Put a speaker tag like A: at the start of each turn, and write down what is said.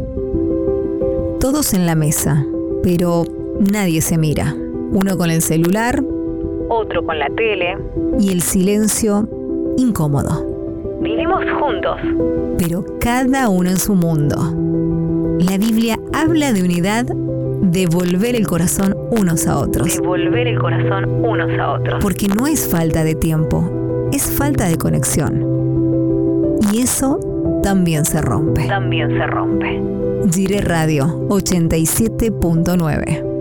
A: Todos en la mesa, pero nadie se mira. Uno con el celular,
B: otro con la tele.
A: y el silencio incómodo.
B: Vivimos juntos.
A: Pero cada uno en su mundo. La Biblia habla de unidad, de volver el corazón unos a otros.
B: De volver el corazón unos a otros.
A: Porque no es falta de tiempo, es falta de conexión. Y eso también se rompe.
B: También se rompe.
A: Gire Radio 87.9.